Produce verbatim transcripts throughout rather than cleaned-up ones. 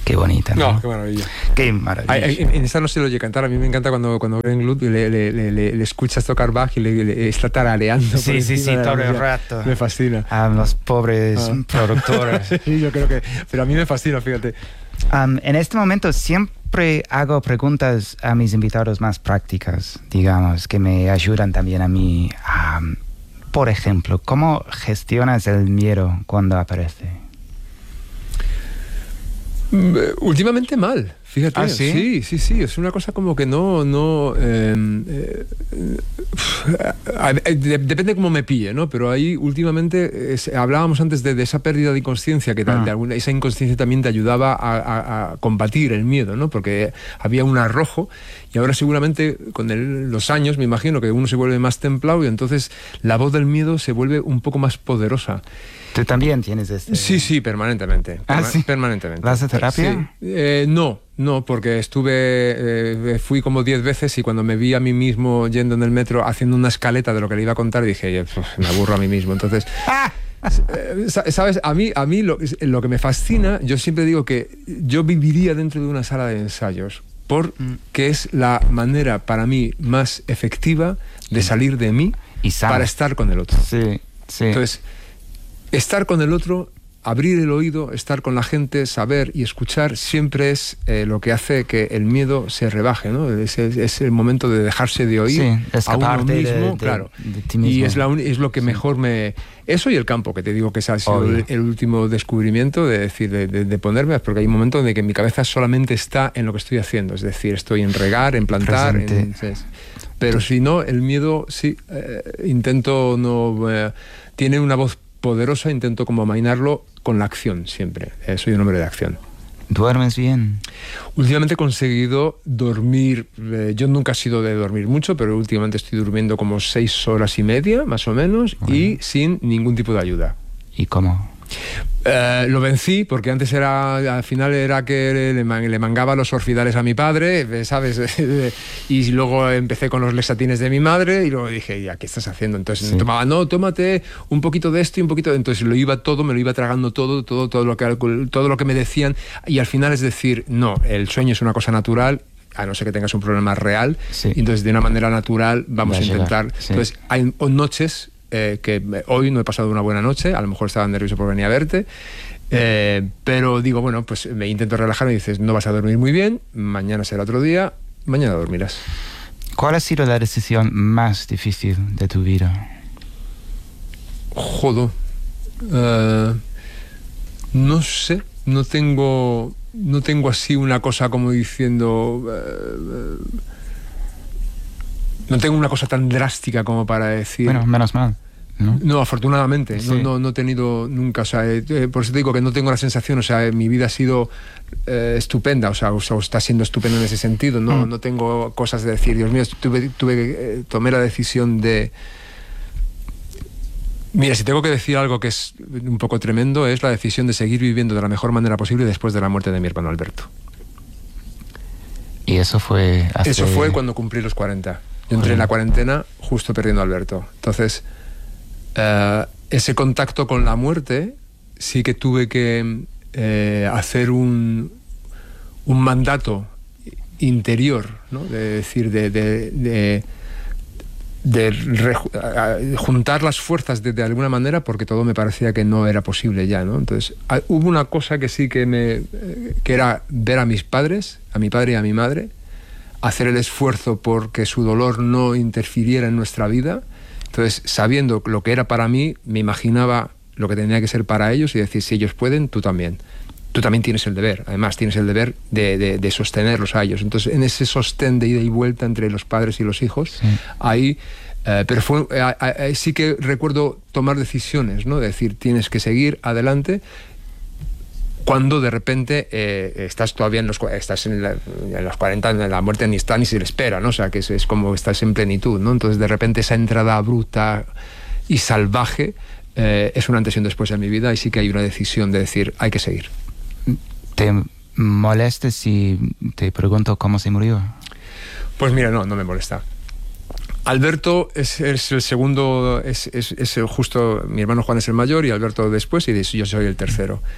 Qué bonita, ¿no? No, qué maravilla. Qué maravilla. Ay, ay, en esta no se lo oye cantar. A mí me encanta cuando, cuando Glenn Gould le, le, le, le, le escuchas tocar Bach y le, le está tarareando. Sí, sí, sí, todo el rato. Me fascina. A los pobres Ah. productores. Sí, yo creo que... Pero a mí me fascina, fíjate. Um, en este momento siempre hago preguntas a mis invitados más prácticas, digamos, que me ayudan también a mí. Um, por ejemplo, ¿cómo gestionas el miedo cuando aparece? Últimamente mal, fíjate. ¿Ah, sí? Sí, sí, sí. Es una cosa como que no... no eh, eh, eh, de, depende cómo me pille, ¿no? Pero ahí últimamente es, hablábamos antes de, de esa pérdida de inconsciencia, que Ah. de alguna, esa inconsciencia también te ayudaba a, a, a combatir el miedo, ¿no? Porque había un arrojo y ahora seguramente con el, los años me imagino que uno se vuelve más templado y entonces la voz del miedo se vuelve un poco más poderosa. ¿Tú también tienes este...? Sí, sí, permanentemente. ¿Ah, Perma- sí? Permanentemente. ¿Vas a terapia? Sí. Eh, no, no, porque estuve, eh, fui como diez veces y cuando me vi a mí mismo yendo en el metro haciendo una escaleta de lo que le iba a contar, dije, me aburro a mí mismo. Entonces, ¡Ah! eh, ¿sabes? A mí, a mí lo, lo que me fascina, yo siempre digo que yo viviría dentro de una sala de ensayos, porque es la manera para mí más efectiva de salir de mí Y sano. para estar con el otro. Sí, sí. Entonces, estar con el otro, abrir el oído, estar con la gente, saber y escuchar siempre es eh, lo que hace que el miedo se rebaje, ¿no? Es, es, es el momento de dejarse de oír Sí, a uno escaparte de- mismo, de- claro. de ti mismo. Y es, la un- es lo que Sí. mejor me... Eso y el campo, que te digo que ese ha sido Obvio. el, el último descubrimiento de decir, de, de, de ponerme, porque hay un momento en el que mi cabeza solamente está en lo que estoy haciendo, es decir, estoy en regar, en plantar, en, Presente. es- pero si no, el miedo, sí, eh, intento no... eh, tiene una voz poderosa, intento como amainarlo con la acción siempre. Eh, soy un hombre de acción. ¿Duermes bien? Últimamente he conseguido dormir, eh, yo nunca he sido de dormir mucho, pero últimamente estoy durmiendo como seis horas y media, más o menos, Bueno. y sin ningún tipo de ayuda. ¿Y cómo? Eh, lo vencí porque antes era, al final era que le, man- le mangaba los orfidales a mi padre, eh, ¿sabes? Y luego empecé con los lexatines de mi madre y luego dije, ya, ¿qué estás haciendo? Entonces Sí. tomaba, no, tómate un poquito de esto y un poquito de... Entonces lo iba todo, me lo iba tragando todo, todo, todo lo que, todo lo que me decían y al final es decir, no, el sueño es una cosa natural, a no ser que tengas un problema real, Sí. y entonces de una manera natural vamos Va a a llegar, intentar... sí. Entonces hay noches eh, que eh, hoy no he pasado una buena noche, a lo mejor estaba nervioso por venir a verte, eh, pero digo, bueno, pues me intento relajar y dices, no vas a dormir muy bien, mañana será otro día, mañana dormirás. ¿Cuál ha sido la decisión más difícil de tu vida? Jodo. Eh, no sé, no tengo, no tengo así una cosa como diciendo... eh, eh, no tengo una cosa tan drástica como para decir... Bueno, menos mal, ¿no? No, afortunadamente, Sí. no, no, no he tenido nunca, o sea, eh, eh, por eso te digo que no tengo la sensación, o sea, eh, mi vida ha sido eh, estupenda, o sea, o sea, está siendo estupenda en ese sentido, no, Mm. no tengo cosas de decir, Dios mío, tuve, tuve, eh, tomé la decisión de... Mira, si tengo que decir algo que es un poco tremendo, es la decisión de seguir viviendo de la mejor manera posible después de la muerte de mi hermano Alberto. Y eso fue hace... Eso fue cuando cumplí los cuarenta. Yo entré en la cuarentena justo perdiendo a Alberto. Entonces, eh, ese contacto con la muerte sí que tuve que eh, hacer un, un mandato interior, ¿no? De decir, de, de, de, de reju- a- a- juntar las fuerzas de, de alguna manera, porque todo me parecía que no era posible ya, ¿no? Entonces, a- hubo una cosa que sí que me... eh, que era ver a mis padres, a mi padre y a mi madre, hacer el esfuerzo porque su dolor no interfiriera en nuestra vida. Entonces, sabiendo lo que era para mí, me imaginaba lo que tenía que ser para ellos y decir, si ellos pueden, tú también. Tú también tienes el deber, además tienes el deber de, de, de sostenerlos a ellos. Entonces, en ese sostén de ida y vuelta entre los padres y los hijos, Sí. ahí... eh, pero fue, eh, eh, sí que recuerdo tomar decisiones, ¿no? De decir, tienes que seguir adelante, cuando de repente eh, estás todavía en los, estás en, la, en los cuarenta, en la muerte ni está ni se le espera, ¿no? O sea, que es, es como estás en plenitud, ¿no? Entonces, de repente, esa entrada bruta y salvaje eh, es un antes y un después en mi vida, y sí que hay una decisión de decir, hay que seguir. ¿Te molesta si te pregunto cómo se murió? Pues mira, no, no me molesta. Alberto es, es el segundo, es, es, es el justo, mi hermano Juan es el mayor y Alberto después, y yo soy el tercero.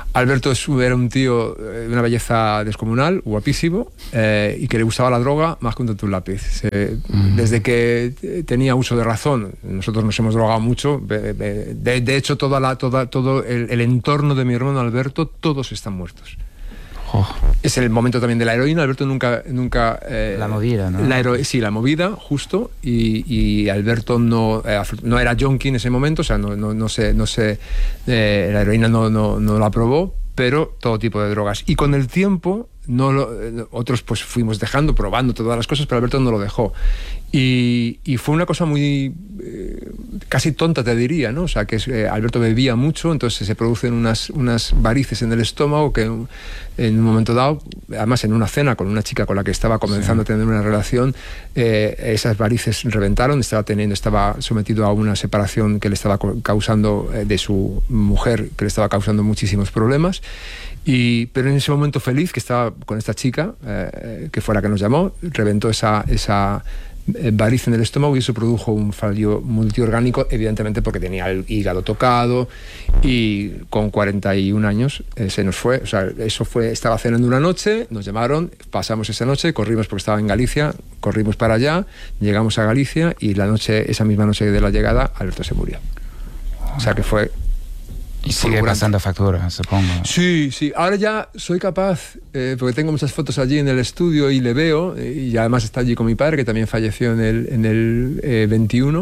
Alberto era un tío de una belleza descomunal, guapísimo, eh, y que le gustaba la droga más que un tonto un lápiz. Se, mm. Desde que tenía uso de razón, nosotros nos hemos drogado mucho. De, de, de hecho, toda la, toda, todo el, el entorno de mi hermano Alberto, todos están muertos. Oh. Es el momento también de la heroína. Alberto nunca... nunca eh, la movida, ¿no? La hero- sí, la movida, justo. Y, y Alberto no, eh, no era junkie en ese momento, o sea, no, no, no se... No se eh, la heroína no, no, no la probó, pero todo tipo de drogas. Y con el tiempo, no lo, eh, otros pues fuimos dejando, probando todas las cosas, pero Alberto no lo dejó. Y, y fue una cosa muy... Eh, casi tonta, te diría, ¿no? O sea, que eh, Alberto bebía mucho, entonces se producen unas, unas varices en el estómago que en un momento dado, además en una cena con una chica con la que estaba comenzando sí. a tener una relación, eh, esas varices reventaron, estaba teniendo, estaba sometido a una separación que le estaba causando, eh, de su mujer, que le estaba causando muchísimos problemas. Y, pero en ese momento feliz que estaba con esta chica, eh, que fue la que nos llamó, reventó esa... esa varice en el estómago y eso produjo un fallo multiorgánico, evidentemente porque tenía el hígado tocado, y con cuarenta y un años eh, se nos fue. O sea, eso fue, estaba cenando una noche, nos llamaron, pasamos esa noche, corrimos porque estaba en Galicia, corrimos para allá, llegamos a Galicia y la noche, esa misma noche de la llegada, Alberto se murió. O sea que fue... Y sigue pasando factura, supongo. Sí, sí. Ahora ya soy capaz, eh, porque tengo muchas fotos allí en el estudio y le veo, y además está allí con mi padre, que también falleció en el, en el eh, veintiuno,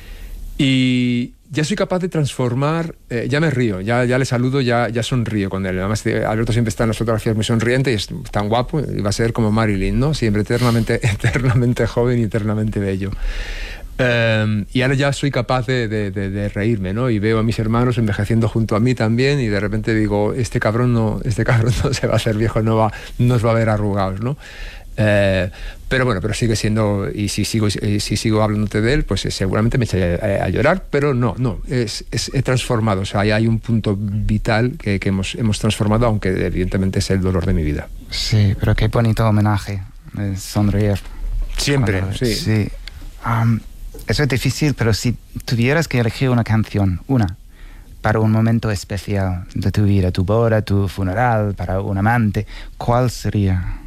y ya soy capaz de transformar, eh, ya me río, ya, ya le saludo, ya, ya sonrío con él. Además, Alberto siempre está en las fotografías muy sonriente y es tan guapo, y va a ser como Marilyn, ¿no? Siempre eternamente, eternamente joven y eternamente bello. Um, y ahora ya soy capaz de, de, de, de reírme, ¿no? Y veo a mis hermanos envejeciendo junto a mí también, y de repente digo, este cabrón no, este cabrón no se va a hacer viejo, no va, nos va a ver arrugados, ¿no? Uh, pero bueno, pero sigue siendo, y si sigo, si sigo hablándote de él, pues eh, seguramente me echaré a, a llorar, pero no, no, es, es, he transformado, o sea, hay, hay un punto vital que, que hemos, hemos transformado, aunque evidentemente es el dolor de mi vida. Sí, pero qué bonito homenaje, eh, sonreír. Siempre, Cuando, sí. sí. Um, Eso es difícil, pero si tuvieras que elegir una canción, una, para un momento especial de tu vida, tu boda, tu funeral, para un amante, ¿cuál sería?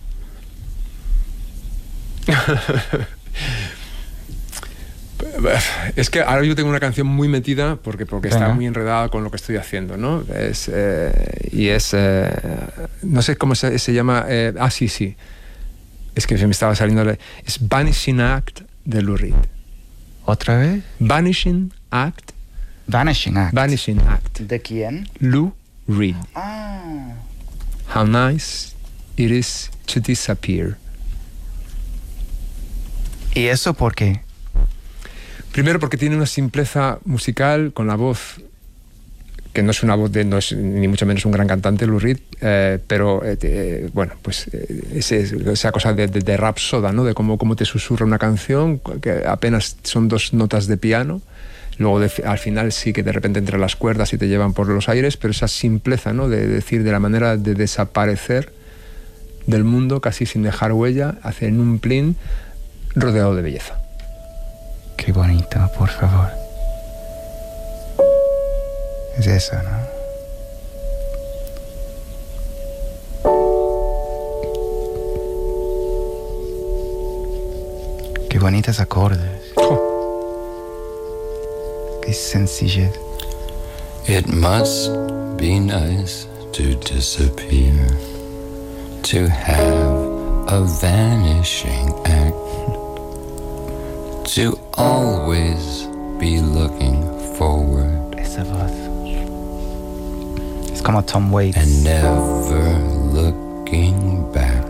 Es que ahora yo tengo una canción muy metida porque, porque está muy enredada con lo que estoy haciendo, ¿no? Es, eh, y es... Eh, no sé cómo se, se llama... Eh, ah, sí, sí. Es que se me estaba saliendo... Es Vanishing Act de Lou Reed. ¿Otra vez? Vanishing Act. Vanishing Act. Vanishing Act. ¿De quién? Lou Reed. Ah. How nice it is to disappear. ¿Y eso por qué? Primero porque tiene una simpleza musical con la voz, que no es una voz de, no es ni mucho menos un gran cantante, Lou Reed, eh, pero eh, eh, bueno, pues eh, ese, esa cosa de, de, de rapsoda, ¿no? De cómo, cómo te susurra una canción, que apenas son dos notas de piano, luego de, al final sí que de repente entran las cuerdas y te llevan por los aires, pero esa simpleza, ¿no? De decir, de la manera de desaparecer del mundo casi sin dejar huella, hacen un plin rodeado de belleza. Qué bonito, por favor. Es eso, ¿no? Qué bonitos acordes. Oh. Qué sencillez. It must be nice to disappear, to have a vanishing act, to always be looking forward. Esa voz. Es como Tom Waits. And never looking back.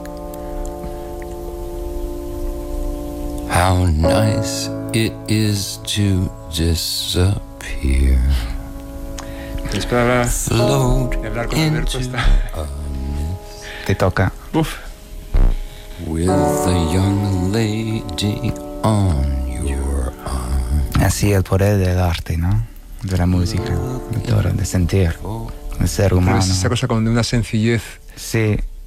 How nice it is to disappear. Espera, float hablar con Alberto está. Te toca. Uf. With a young lady on your arm. Así el poder del arte, ¿no? De la música, de todo, de sentir, de ser humano. Pero es esa cosa con una sencillez. Sí.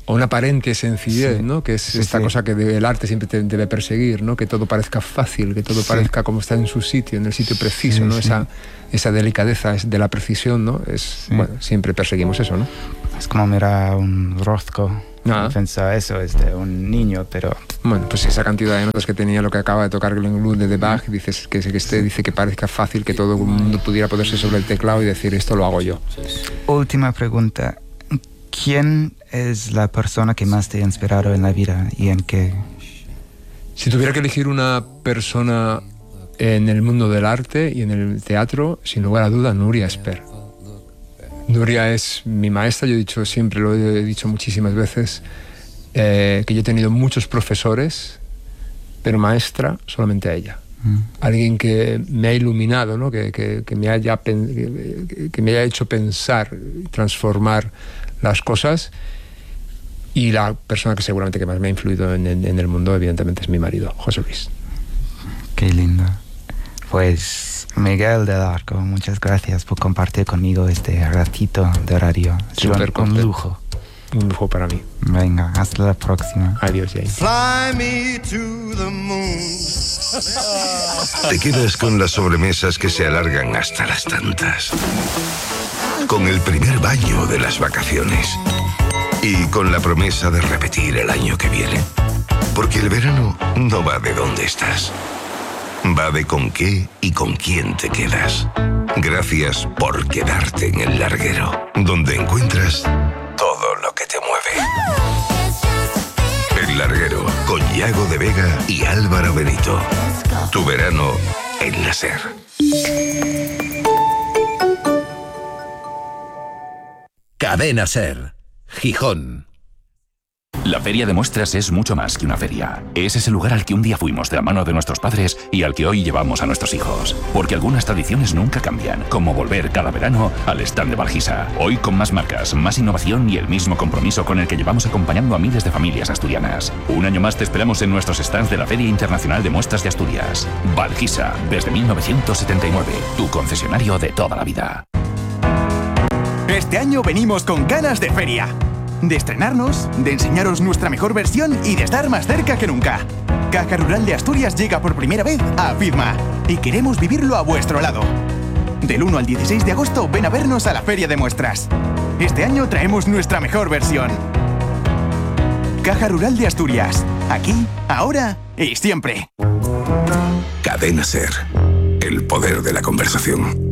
o una aparente sencillez, Sí. ¿no? Que es Sí, esta sí. cosa que debe- el arte siempre te debe perseguir, ¿no? Que todo parezca fácil, que todo Sí. parezca como está en su sitio, en el sitio preciso, Sí, ¿no? sí. Esa, esa delicadeza es de la precisión, ¿no? Es, Sí. bueno, siempre perseguimos eso, ¿no? Es como mirar a un Rothko Ah. y pensar, eso es de un niño, pero Bueno, pues esa cantidad de notas que tenía lo que acaba de tocar Glenn Gould de Bach, dices que, que este dice que parezca fácil que todo el mundo pudiera ponerse sobre el teclado y decir esto lo hago yo. última pregunta. ¿Quién es la persona que más te ha inspirado en la vida y en qué? Si tuviera que elegir una persona en el mundo del arte y en el teatro, sin lugar a duda, Nuria Esper. Nuria es mi maestra, yo he dicho siempre, lo he dicho muchísimas veces, eh, que yo he tenido muchos profesores, pero maestra solamente a ella. Mm. Alguien que me ha iluminado, ¿no? que, que, que, me haya, pen- que, que me haya hecho pensar, transformar las cosas. Y la persona que seguramente que más me ha influido en, en, en el mundo, evidentemente, es mi marido, José Luis. Qué lindo. Pues Miguel del Arco, muchas gracias por compartir conmigo este ratito de radio. Ha sido Súper un contento. lujo. Un lujo para mí. Venga, hasta la próxima. Adiós, James. Fly me to the moon. Te quedas con las sobremesas que se alargan hasta las tantas. Con el primer baño de las vacaciones. Y con la promesa de repetir el año que viene. Porque el verano no va de dónde estás. Va de con qué y con quién te quedas. Gracias por quedarte en el larguero, donde encuentras todo lo que te mueve. El larguero, con Yago de Vega y Álvaro Benito. Tu verano en la SER. Cadena SER, Gijón. La Feria de Muestras es mucho más que una feria. Es ese lugar al que un día fuimos de la mano de nuestros padres y al que hoy llevamos a nuestros hijos. Porque algunas tradiciones nunca cambian, como volver cada verano al stand de Valgisa. Hoy con más marcas, más innovación y el mismo compromiso con el que llevamos acompañando a miles de familias asturianas. Un año más te esperamos en nuestros stands de la Feria Internacional de Muestras de Asturias. Valgisa, desde mil novecientos setenta y nueve, tu concesionario de toda la vida. Este año venimos con ganas de feria. De estrenarnos, de enseñaros nuestra mejor versión y de estar más cerca que nunca. Caja Rural de Asturias llega por primera vez a Afirma y queremos vivirlo a vuestro lado. Del uno al dieciséis de agosto ven a vernos a la Feria de Muestras. Este año traemos nuestra mejor versión. Caja Rural de Asturias. Aquí, ahora y siempre. Cadena SER. El poder de la conversación.